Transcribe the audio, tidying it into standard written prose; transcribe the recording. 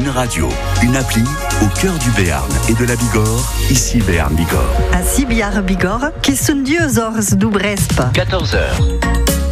une radio, une appli au cœur du Béarn et de la Bigorre, ici Béarn Bigorre. Ainsi Biar Bigorre, qui sont 2 heures d'Oubresp. 14h.